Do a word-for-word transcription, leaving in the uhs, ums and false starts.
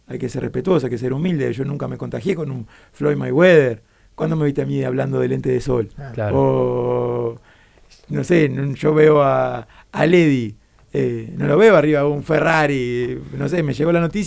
hay que ser respetuoso, hay que ser humilde. Yo nunca me contagié con un Floyd Mayweather. ¿Cuándo me viste a mí hablando de lente de sol? Claro. O, no sé, yo veo a, a Ledy, eh, no lo veo arriba de un Ferrari, no sé, me llegó la noticia